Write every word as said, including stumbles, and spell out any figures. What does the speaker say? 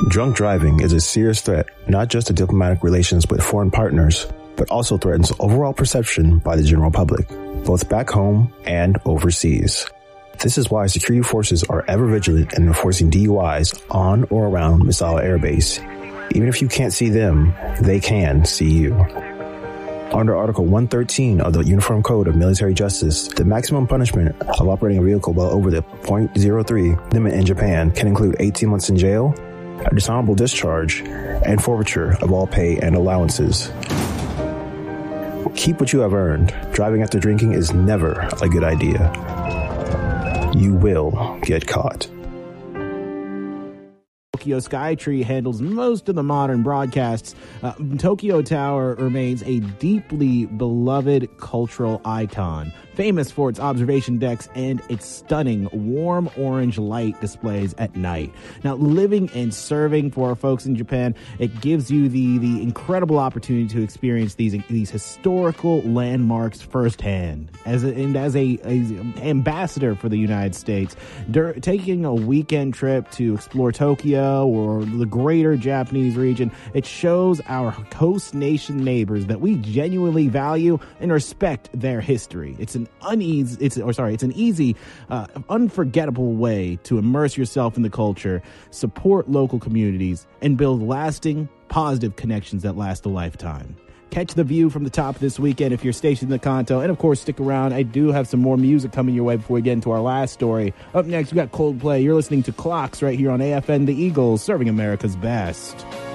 Drunk driving is a serious threat, not just to diplomatic relations with foreign partners, but also threatens overall perception by the general public, both back home and overseas. This is why security forces are ever vigilant in enforcing D U Is on or around Misawa Air Base. Even if you can't see them, they can see you. Under Article one thirteen of the Uniform Code of Military Justice, the maximum punishment of operating a vehicle well over the point zero three limit in Japan can include eighteen months in jail, a dishonorable discharge, and forfeiture of all pay and allowances. Keep what you have earned. Driving after drinking is never a good idea. You will get caught. Tokyo Skytree handles most of the modern broadcasts. Uh, Tokyo Tower remains a deeply beloved cultural icon, famous for its observation decks and its stunning warm orange light displays at night. Now, living and serving for our folks in Japan, it gives you the the incredible opportunity to experience these these historical landmarks firsthand. As a, and as a, a ambassador for the United States, dur- taking a weekend trip to explore Tokyo or the greater Japanese region, it shows our host nation neighbors that we genuinely value and respect their history. It's an uneasy, it's or sorry, it's an easy, uh, unforgettable way to immerse yourself in the culture, support local communities, and build lasting, positive connections that last a lifetime. Catch the view from the top this weekend if you're stationed in the Kanto. And, of course, stick around. I do have some more music coming your way before we get into our last story. Up next, we got Coldplay. You're listening to Clocks right here on A F N The Eagles, serving America's best.